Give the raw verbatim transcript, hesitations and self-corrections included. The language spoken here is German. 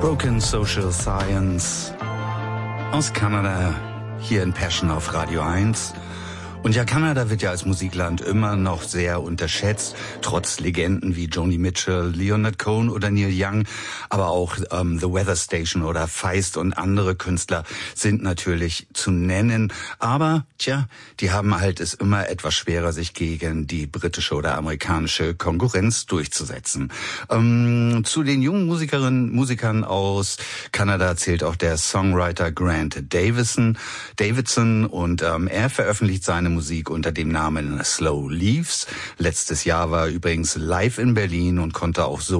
Broken Social Science aus Kanada, hier in Passion auf Radio eins. Und ja, Kanada wird ja als Musikland immer noch sehr unterschätzt, trotz Legenden wie Joni Mitchell, Leonard Cohen oder Neil Young. Aber auch ähm, The Weather Station oder Feist und andere Künstler sind natürlich zu nennen. Aber, tja, die haben halt es immer etwas schwerer, sich gegen die britische oder amerikanische Konkurrenz durchzusetzen. Ähm, zu den jungen Musikerinnen, Musikern aus Kanada zählt auch der Songwriter Grant Davison, Davidson und ähm, er veröffentlicht seine Musik unter dem Namen Slow Leaves. Letztes Jahr war er übrigens live in Berlin und konnte auch so